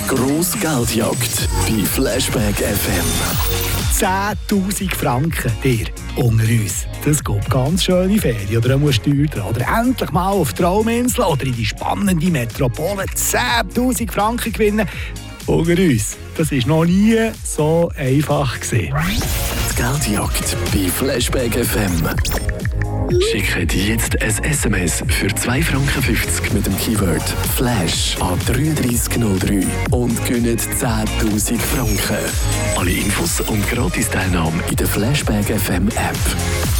grosse Geldjagd bei Flashback FM. 10'000 Franken, dir, unter uns. Das geht ganz schön in Ferien oder eine Steuer dran. Oder endlich mal auf die Trauminsel oder in die spannende Metropole 10'000 Franken gewinnen. Unter uns. Das war noch nie so einfach gewesen. Die Geldjagd bei Flashback FM. Schickt jetzt ein SMS für 2,50 Franken mit dem Keyword Flash an 3303 und gewinnt 10'000 Franken. Alle Infos und Gratis-Teilnahme in der Flashback FM App.